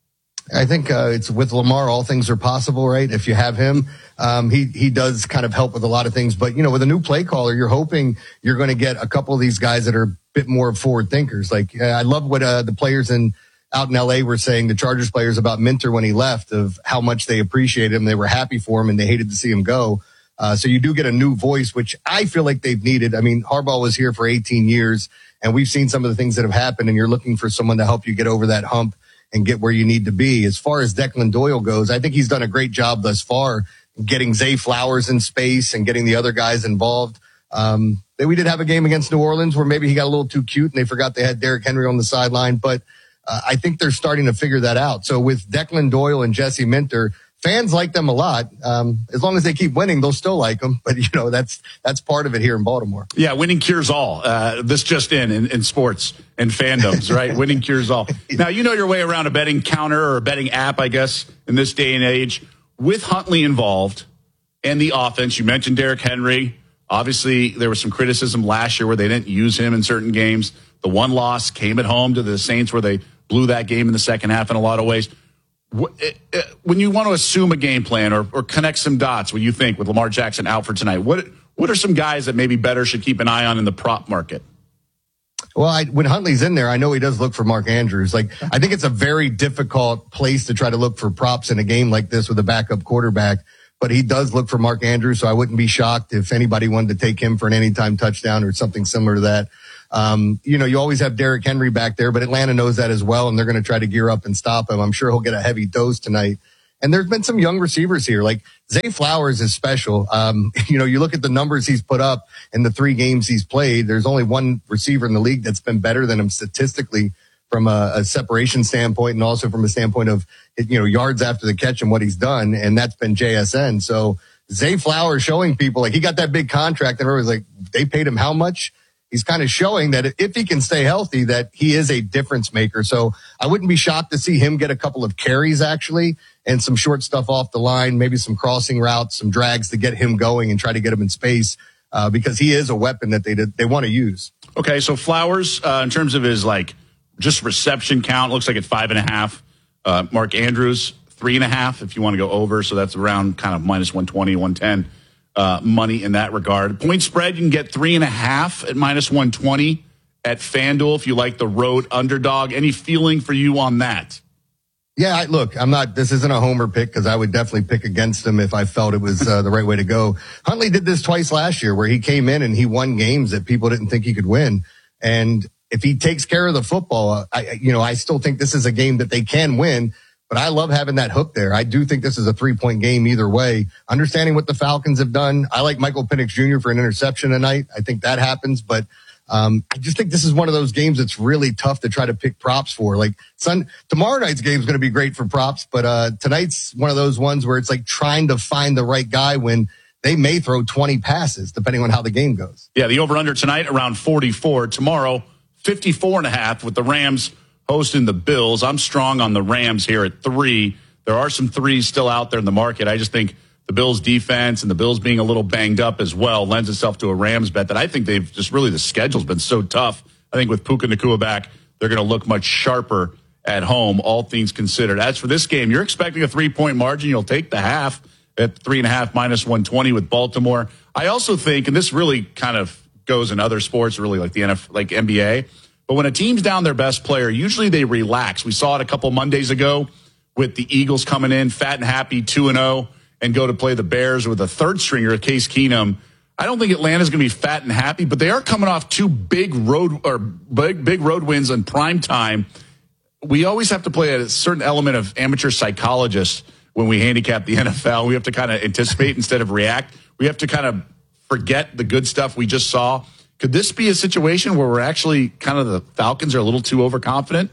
I think uh, it's with Lamar, all things are possible, right? If you have him, um, he he does kind of help with a lot of things. But, you know, with a new play caller, you're hoping you're going to get a couple of these guys that are a bit more forward thinkers. Like, uh, I love what uh, the players in out in L A were saying, the Chargers players, about Minter when he left, of how much they appreciated him. They were happy for him and they hated to see him go. Uh, so you do get a new voice, which I feel like they've needed. I mean, Harbaugh was here for eighteen years, and we've seen some of the things that have happened, and you're looking for someone to help you get over that hump and get where you need to be. As far as Declan Doyle goes, I think he's done a great job thus far getting Zay Flowers in space and getting the other guys involved. Um, we did have a game against New Orleans where maybe he got a little too cute and they forgot they had Derrick Henry on the sideline, but uh, I think they're starting to figure that out. So with Declan Doyle and Jesse Minter, fans like them a lot. Um, as long as they keep winning, they'll still like them. But, you know, that's that's part of it here in Baltimore. Yeah, winning cures all. Uh, this just in, in, in sports and fandoms, right? Winning cures all. Now, you know your way around a betting counter or a betting app, I guess, in this day and age. With Huntley involved and the offense, you mentioned Derrick Henry. Obviously, there was some criticism last year where they didn't use him in certain games. The one loss came at home to the Saints where they blew that game in the second half in a lot of ways. When you want to assume a game plan or, or connect some dots, what you think with Lamar Jackson out for tonight, what what are some guys that maybe better should keep an eye on in the prop market? Well, I, when Huntley's in there, I know he does look for Mark Andrews. Like, I think it's a very difficult place to try to look for props in a game like this with a backup quarterback. But he does look for Mark Andrews, so I wouldn't be shocked if anybody wanted to take him for an anytime touchdown or something similar to that. Um, you know, you always have Derrick Henry back there, but Atlanta knows that as well, and they're going to try to gear up and stop him. I'm sure he'll get a heavy dose tonight. And there's been some young receivers here. Like, Zay Flowers is special. Um, you know, you look at the numbers he's put up in the three games he's played. There's only one receiver in the league that's been better than him statistically from a, a separation standpoint and also from a standpoint of, you know, yards after the catch and what he's done. And that's been J S N. So Zay Flowers showing people, like, he got that big contract and everybody's like, they paid him how much? He's kind of showing that if he can stay healthy, that he is a difference maker. So I wouldn't be shocked to see him get a couple of carries actually and some short stuff off the line, maybe some crossing routes, some drags to get him going and try to get him in space uh, because he is a weapon that they they want to use. Okay, so Flowers, uh, in terms of his, like, just reception count, looks like at five and a half. Uh, Mark Andrews, three and a half if you want to go over. So that's around kind of minus one twenty, one ten uh, money in that regard. Point spread, you can get three and a half at minus one twenty at FanDuel if you like the road underdog. Any feeling for you on that? Yeah, I, look, I'm not, this isn't a homer pick because I would definitely pick against him if I felt it was uh, the right way to go. Huntley did this twice last year where he came in and he won games that people didn't think he could win. And if he takes care of the football, I, you know, I still think this is a game that they can win, but I love having that hook there. I do think this is a three point game either way. Understanding what the Falcons have done. I like Michael Penix Junior for an interception tonight. I think that happens, but um, I just think this is one of those games that's really tough to try to pick props for. Like Sun, tomorrow night's game is going to be great for props, but uh, tonight's one of those ones where it's like trying to find the right guy when they may throw twenty passes depending on how the game goes. Yeah, the over-under tonight around forty-four. Tomorrow, fifty-four and a half with the Rams hosting the Bills. I'm strong on the Rams here at three. There are some threes still out there in the market. I just think the Bills defense and the Bills being a little banged up as well lends itself to a Rams bet that I think they've just really, the schedule's been so tough. I think with Puka Nacua back, they're going to look much sharper at home, all things considered. As for this game, you're expecting a three-point margin. You'll take the half at three and a half minus one twenty with Baltimore. I also think, and this really kind of goes in other sports, really like the N F L, like N B A, but when a team's down their best player, usually they relax. We saw it a couple Mondays ago with the Eagles coming in fat and happy, two and oh, and go to play the Bears with a third stringer, Case Keenum. I don't think Atlanta's going to be fat and happy, but they are coming off two big road or big big road wins in prime time. We always have to play a certain element of amateur psychologist when we handicap the N F L. We have to kind of anticipate instead of react. We have to kind of forget the good stuff we just saw. Could this be a situation where we're actually kind of the Falcons are a little too overconfident?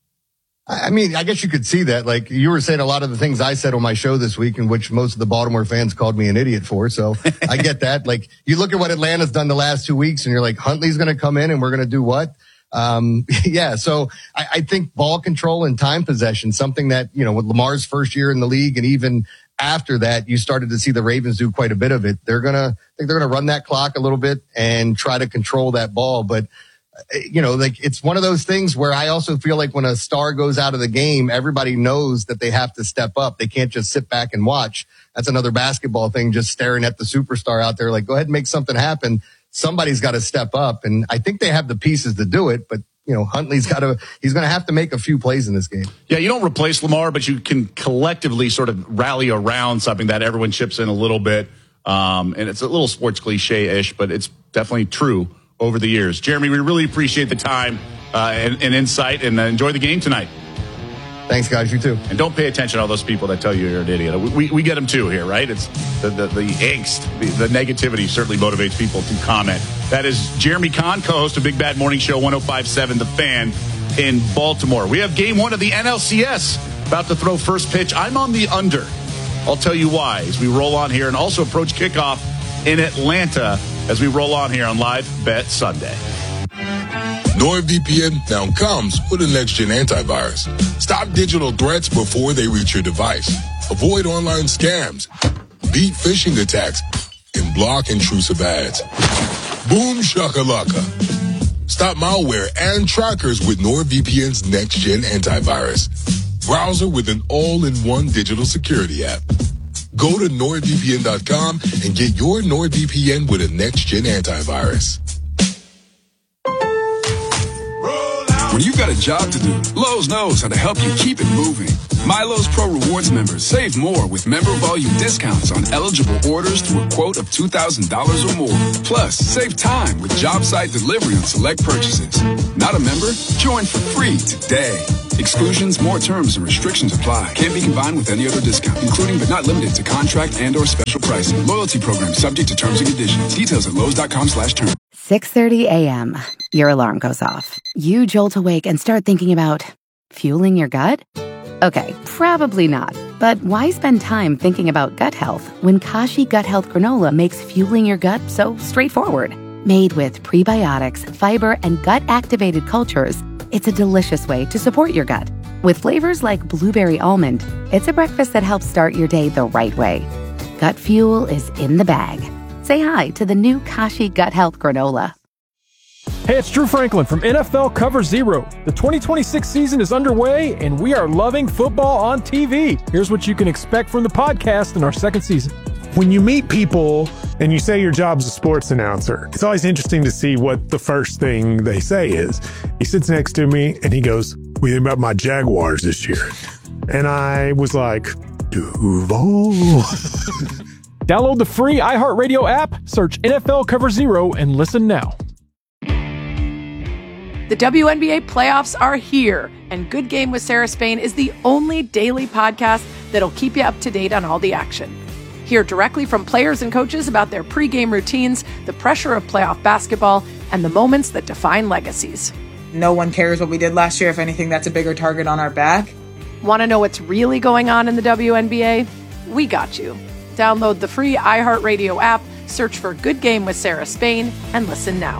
I mean, I guess you could see that. Like you were saying a lot of the things I said on my show this week, in which most of the Baltimore fans called me an idiot for. So I get that. Like you look at what Atlanta's done the last two weeks and you're like, Huntley's going to come in and we're going to do what? Um, yeah. So I, I think ball control and time possession, something that, you know, with Lamar's first year in the league and even after that, you started to see the Ravens do quite a bit of it. They're going to, I think they're going to run that clock a little bit and try to control that ball. But you know, like it's one of those things where I also feel like when a star goes out of the game, everybody knows that they have to step up. They can't just sit back and watch. That's another basketball thing, just staring at the superstar out there. Like, go ahead and make something happen. Somebody's got to step up. And I think they have the pieces to do it. But, you know, Huntley's got to, he's going to have to make a few plays in this game. Yeah, you don't replace Lamar, but you can collectively sort of rally around something that everyone chips in a little bit. Um, and it's a little sports cliche-ish, but it's definitely true over the years. Jeremy, we really appreciate the time uh, and, and insight, and uh, enjoy the game tonight. Thanks, guys. You too. And don't pay attention to all those people that tell you you're an idiot. We, we, we get them too here, right? It's the, the, the angst, the, the negativity certainly motivates people to comment. That is Jeremy Kahn, co-host of Big Bad Morning Show, one oh five point seven The Fan in Baltimore. We have game one of the N L C S about to throw first pitch. I'm on the under. I'll tell you why as we roll on here and also approach kickoff in Atlanta as we roll on here on Live Bet Sunday. NordVPN now comes with a next-gen antivirus. Stop digital threats before they reach your device. Avoid online scams. Beat phishing attacks. And block intrusive ads. Boom shakalaka. Stop malware and trackers with NordVPN's next-gen antivirus. Browser with an all-in-one digital security app. Go to NordVPN dot com and get your NordVPN with a next-gen antivirus. When you've got a job to do, Lowe's knows how to help you keep it moving. My Lowe's Pro Rewards members save more with member volume discounts on eligible orders through a quote of two thousand dollars or more. Plus, save time with job site delivery on select purchases. Not a member? Join for free today. Exclusions, more terms, and restrictions apply. Can't be combined with any other discount, including but not limited to contract and or special pricing. Loyalty program subject to terms and conditions. Details at Lowe's.com slash term. six thirty a.m. Your alarm goes off. You jolt awake and start thinking about fueling your gut? Okay, probably not. But why spend time thinking about gut health when Kashi Gut Health Granola makes fueling your gut so straightforward? Made with prebiotics, fiber, and gut-activated cultures, it's a delicious way to support your gut. With flavors like blueberry almond, it's a breakfast that helps start your day the right way. Gut fuel is in the bag. Say hi to the new Kashi Gut Health Granola. Hey, it's Drew Franklin from N F L Cover Zero. The twenty twenty-six season is underway, and we are loving football on T V. Here's what you can expect from the podcast in our second season. When you meet people and you say your job's a sports announcer, it's always interesting to see what the first thing they say is. He sits next to me and he goes, "What do you think about my Jaguars this year?" And I was like, Duval. Download the free iHeartRadio app, search N F L Cover Zero, and listen now. The W N B A playoffs are here, and Good Game with Sarah Spain is the only daily podcast that'll keep you up to date on all the action. Hear directly from players and coaches about their pregame routines, the pressure of playoff basketball, and the moments that define legacies. No one cares what we did last year. If anything, that's a bigger target on our back. Want to know what's really going on in the W N B A? We got you. Download the free iHeartRadio app, search for Good Game with Sarah Spain, and listen now.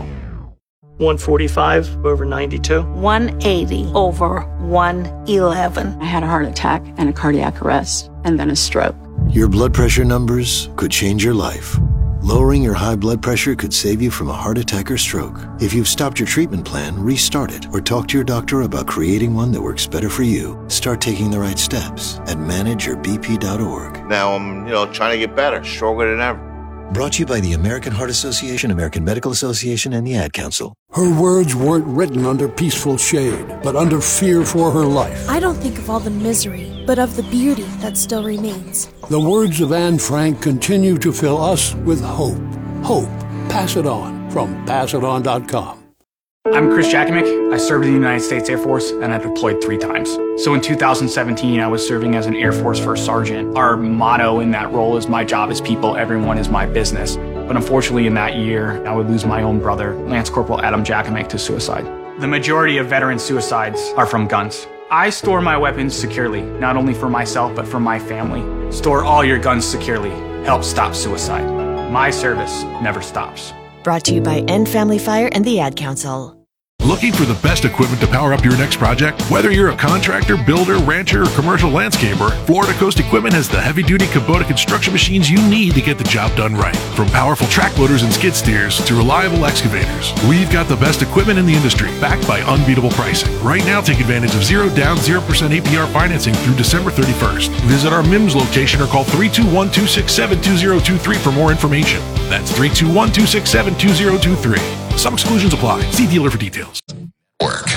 one forty-five over ninety-two. one eighty over one eleven. I had a heart attack and a cardiac arrest and then a stroke. Your blood pressure numbers could change your life. Lowering your high blood pressure could save you from a heart attack or stroke. If you've stopped your treatment plan, restart it or talk to your doctor about creating one that works better for you. Start taking the right steps at manage your b p dot org. Now I'm, you know, trying to get better, stronger than ever. Brought to you by the American Heart Association, American Medical Association, and the Ad Council. Her words weren't written under peaceful shade, but under fear for her life. I don't think of all the misery, but of the beauty that still remains. The words of Anne Frank continue to fill us with hope. Hope. Pass it on from pass it on dot com. I'm Chris Jakimick. I served in the United States Air Force, and I deployed three times. So in two thousand seventeen, I was serving as an Air Force First Sergeant. Our motto in that role is, "My job is people, everyone is my business." But unfortunately, in that year, I would lose my own brother, Lance Corporal Adam Jakimick, to suicide. The majority of veteran suicides are from guns. I store my weapons securely, not only for myself, but for my family. Store all your guns securely. Help stop suicide. My service never stops. Brought to you by End Family Fire and the Ad Council. Looking for the best equipment to power up your next project? Whether you're a contractor, builder, rancher, or commercial landscaper, Florida Coast Equipment has the heavy-duty Kubota construction machines you need to get the job done right. From powerful track loaders and skid steers to reliable excavators, we've got the best equipment in the industry, backed by unbeatable pricing. Right now, take advantage of zero down, zero percent A P R financing through December thirty-first. Visit our M I M S location or call three two one, two six seven, two zero two three for more information. That's three two one, two six seven, two zero two three. Some exclusions apply. See dealer for details. Work.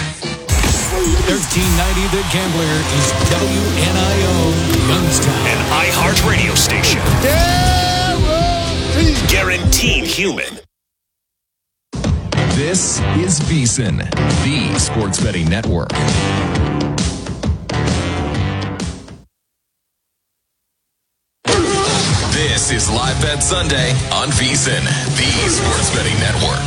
thirteen ninety The Gambler is W N I O Youngstown. An iHeart radio station. Guaranteed. Guaranteed human. This is VSiN, the Sports Betting Network. This is Live Bet Sunday on VSiN, the Sports Betting Network.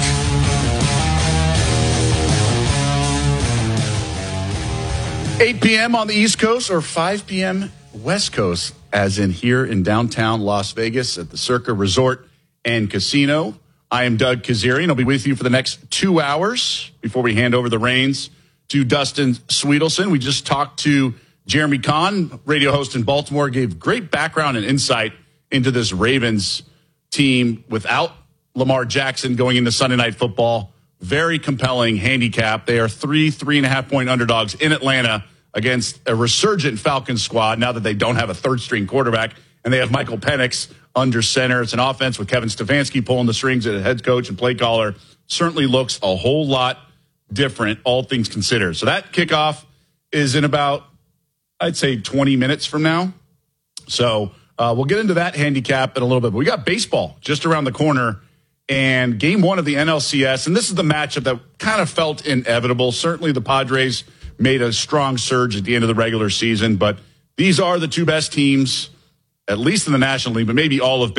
eight p.m. on the East Coast or five p.m. West Coast, as in here in downtown Las Vegas at the Circa Resort and Casino. I am Doug Kazarian. I'll be with you for the next two hours before we hand over the reins to Dustin Sweetelson. We just talked to Jeremy Kahn, radio host in Baltimore, gave great background and insight into this Ravens team without Lamar Jackson going into Sunday Night Football. Very compelling handicap. They are three, three and a half point underdogs in Atlanta against a resurgent Falcons squad now that they don't have a third string quarterback and they have Michael Penix under center. It's an offense with Kevin Stefanski pulling the strings as head coach and play caller. Certainly looks a whole lot different, all things considered. So that kickoff is in about, I'd say, twenty minutes from now. So uh, we'll get into that handicap in a little bit. But we got baseball just around the corner and game one of the N L C S. And this is the matchup that kind of felt inevitable. Certainly the Padres made a strong surge at the end of the regular season, but these are the two best teams, at least in the National League, but maybe all of